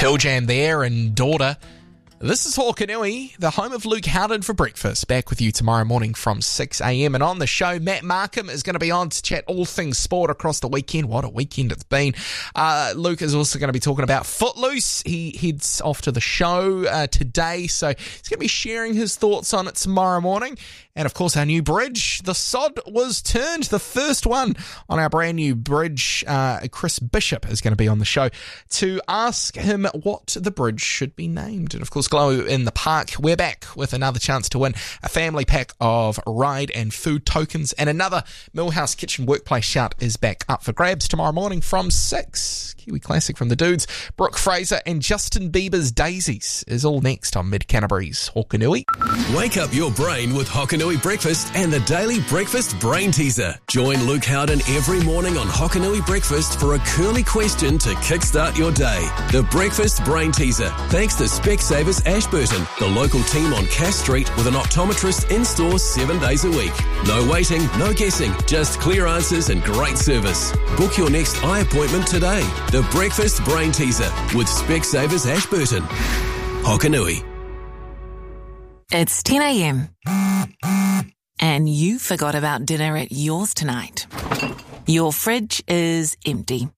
Bill Jam there and Daughter. This is Hokanui, the home of Luke Howden for breakfast. Back with you tomorrow morning from 6 a.m. And on the show, Matt Markham is going to be on to chat all things sport across the weekend. What a weekend it's been. Luke is also going to be talking about Footloose. He heads off to the show today, so he's going to be sharing his thoughts on it tomorrow morning. And, of course, our new bridge. The sod was turned, the first one on our brand new bridge. Chris Bishop is going to be on the show to ask him what the bridge should be named. And, of course, Glow in the Park, we're back with another chance to win a family pack of ride and food tokens. And another Millhouse Kitchen Workplace shout is back up for grabs tomorrow morning from 6. Kiwi Classic from the Dudes. Brooke Fraser and Justin Bieber's Daisies is all next on Mid-Canterbury's Hokanui. Wake up your brain with Hokanui Breakfast and the Daily Breakfast Brain Teaser. Join Luke Howden every morning on Hokanui Breakfast for a curly question to kickstart your day. The Breakfast Brain Teaser. Thanks to Specsavers Ashburton, the local team on Cass Street with an optometrist in-store 7 days a week. No waiting, no guessing, just clear answers and great service. Book your next eye appointment today. The Breakfast Brain Teaser with Specsavers Ashburton. Hokanui. It's 10 a.m. and you forgot about dinner at yours tonight. Your fridge is empty.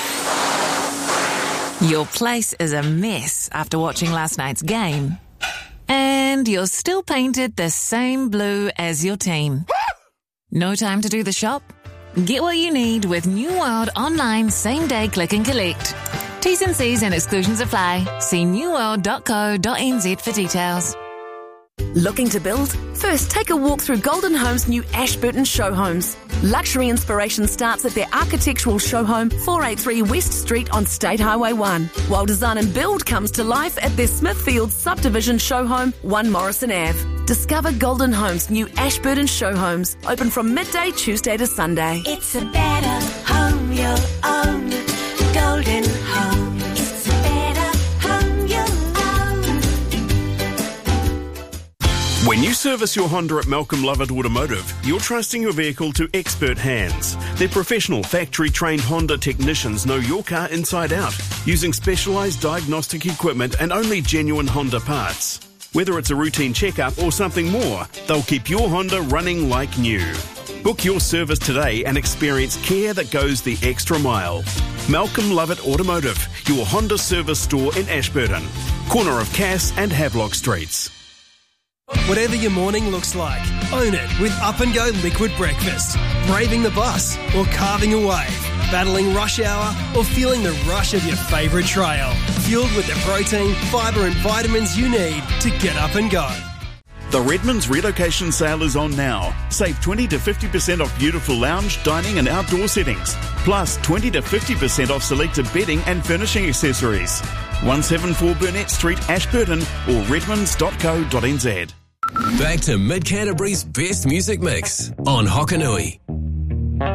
Your place is a mess after watching last night's game. And you're still painted the same blue as your team. No time to do the shop? Get what you need with New World online same-day click and collect. T's and C's and exclusions apply. See newworld.co.nz for details. Looking to build? First, take a walk through Golden Homes' new Ashburton show homes. Luxury inspiration starts at their architectural show home, 483 West Street on State Highway 1, while design and build comes to life at their Smithfield subdivision show home, 1 Morrison Ave. Discover Golden Homes' new Ashburton show homes, open from midday Tuesday to Sunday. It's a better home you'll own. Golden Home. It's a better home you'll own. When you service your Honda at Malcolm Lovett Automotive, you're trusting your vehicle to expert hands. Their professional, factory-trained Honda technicians know your car inside out, using specialised diagnostic equipment and only genuine Honda parts. Whether it's a routine checkup or something more, they'll keep your Honda running like new. Book your service today and experience care that goes the extra mile. Malcolm Lovett Automotive, your Honda service store in Ashburton, corner of Cass and Havelock Streets. Whatever your morning looks like, own it with Up and Go Liquid Breakfast. Braving the bus or carving a wave, battling rush hour or feeling the rush of your favourite trail. Fueled with the protein, fibre and vitamins you need to get up and go. The Redmond's relocation sale is on now. Save 20 to 50% off beautiful lounge, dining and outdoor settings. Plus 20 to 50% off selected bedding and furnishing accessories. 174 Burnett Street, Ashburton or redmonds.co.nz. Back to Mid-Canterbury's best music mix on Hokanui.